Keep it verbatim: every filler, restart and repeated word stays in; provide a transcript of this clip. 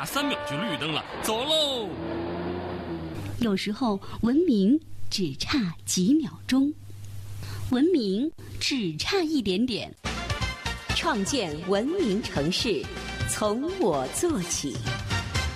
差三秒就绿灯了，走喽。 有时候文明只差几秒钟，文明只差一点点。 创建文明城市，从我做起。